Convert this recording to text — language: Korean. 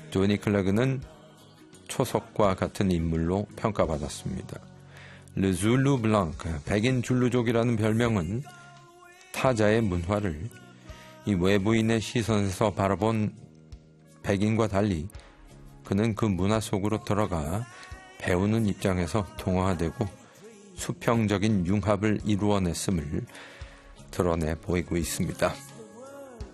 조니 클래그는 초석과 같은 인물로 평가받았습니다. 르 줄루 블랑크, 백인 줄루족이라는 별명은 타자의 문화를 이 외부인의 시선에서 바라본 백인과 달리 그는 그 문화 속으로 들어가 배우는 입장에서 동화되고 수평적인 융합을 이루어냈음을 드러내 보이고 있습니다.